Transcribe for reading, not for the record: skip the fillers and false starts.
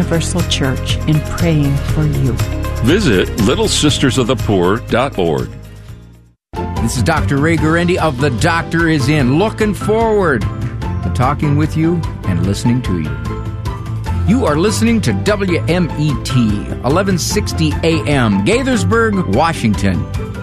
Universal Church in praying for you. Visit littlesistersofthepoor.org. This is Dr. Ray Guarendi of The Doctor Is In, looking forward to talking with you and listening to you. You are listening to WMET, 1160 AM, Gaithersburg, Washington.